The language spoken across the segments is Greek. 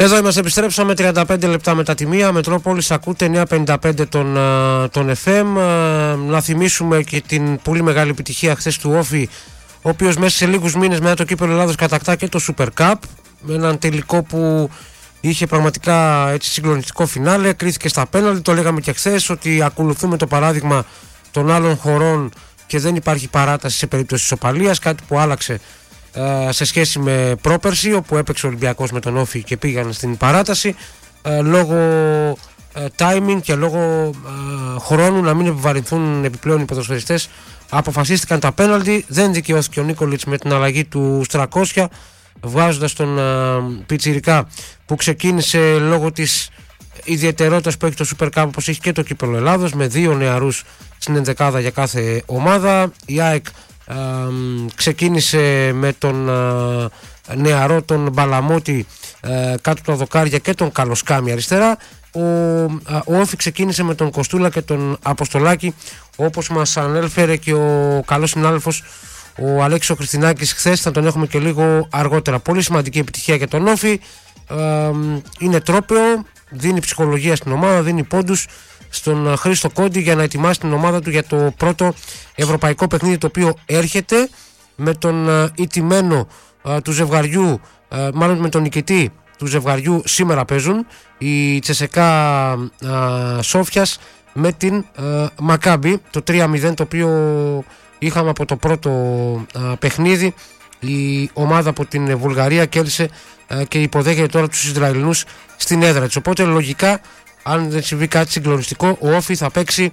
Εδώ είμαστε, επιστρέψαμε 35 λεπτά μετά τη μία. Μετρόπολης, ακούτε 955 τον FM. Να θυμίσουμε και την πολύ μεγάλη επιτυχία χθες του Όφη, ο οποίος μέσα σε λίγους μήνες μετά το Κύπελλο Ελλάδος κατακτά και το Super Cup, με έναν τελικό που είχε πραγματικά έτσι συγκλονιστικό φινάλε. Κρίθηκε στα πέναλτι, το λέγαμε και χθες ότι ακολουθούμε το παράδειγμα των άλλων χωρών και δεν υπάρχει παράταση σε περίπτωση ισοπαλίας, κάτι που άλλαξε σε σχέση με πρόπερση, όπου έπαιξε ο Ολυμπιακός με τον Όφη και πήγαν στην παράταση λόγω timing και λόγω χρόνου να μην επιβαρυνθούν επιπλέον οι ποδοσφαιριστές. Αποφασίστηκαν τα πέναλτι, δεν δικαιώθηκε ο Νίκολιτς με την αλλαγή του Στρακόσια, βγάζοντας τον πιτσιρικά που ξεκίνησε λόγω της ιδιαιτερότητας που έχει το Super Cup, όπως έχει και το Κύπελλο Ελλάδος, με 2 νεαρούς στην ενδεκάδα για κάθε ομάδα. Η ΑΕΚ ξεκίνησε με τον νεαρό τον Μπαλαμότη κάτω από τα δοκάρια και τον Καλοσκάμι αριστερά. Ο Όφη ξεκίνησε με τον Κοστούλα και τον Αποστολάκη, όπως μας ανέφερε και ο καλός συνάδελφος ο Αλέξης ο Χριστινάκης χθες. Θα τον έχουμε και λίγο αργότερα. Πολύ σημαντική επιτυχία για τον Όφη. Είναι τρόπαιο, δίνει ψυχολογία στην ομάδα, δίνει πόντους στον Χρήστο Κόντι για να ετοιμάσει την ομάδα του για το πρώτο ευρωπαϊκό παιχνίδι, το οποίο έρχεται με τον ηττημένο του ζευγαριού, μάλλον με τον νικητή του ζευγαριού. Σήμερα παίζουν η Τσεσεκά Σόφιας με την Μακάμπι. Το 3-0 το οποίο είχαμε από το πρώτο παιχνίδι, η ομάδα από την Βουλγαρία κέρδισε και υποδέχεται τώρα τους Ισραηλινούς στην έδρα της. Οπότε λογικά, αν δεν συμβεί κάτι συγκλονιστικό, ο Όφη θα παίξει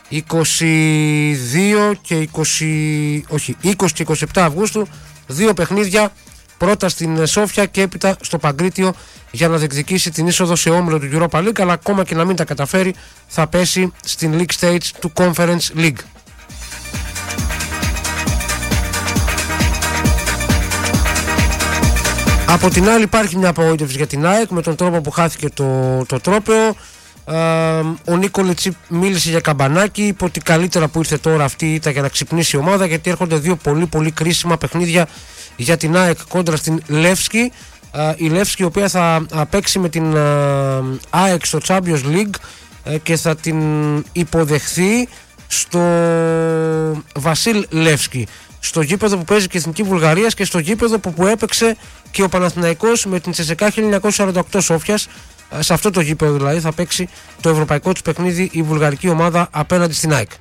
20 και 27 Αυγούστου, 2 παιχνίδια, πρώτα στην Σόφια και έπειτα στο Παγκρίτιο, για να διεκδικήσει την είσοδο σε όμιλο του Europa League, αλλά ακόμα και να μην τα καταφέρει θα πέσει στην League Stage του Conference League. Από την άλλη υπάρχει μια απογοήτευση για την ΑΕΚ με τον τρόπο που χάθηκε το τρόπαιο. Ο Νίκολιτς μίλησε για καμπανάκι, είπε ότι καλύτερα που ήρθε τώρα αυτή ήταν για να ξυπνήσει η ομάδα, γιατί έρχονται 2 πολύ πολύ κρίσιμα παιχνίδια για την ΑΕΚ κόντρα στην Λεύσκη. Η Λεύσκη, η οποία θα παίξει με την ΑΕΚ στο Champions League και θα την υποδεχθεί στο Βασίλ Λεύσκη, στο γήπεδο που παίζει και η Εθνική Βουλγαρίας και στο γήπεδο που έπαιξε και ο Παναθηναϊκός με την Τσεσεκά 1948 Σόφιας. Σε αυτό το γήπεδο δηλαδή θα παίξει το ευρωπαϊκό του παιχνίδι η βουλγαρική ομάδα απέναντι στην ΑΕΚ.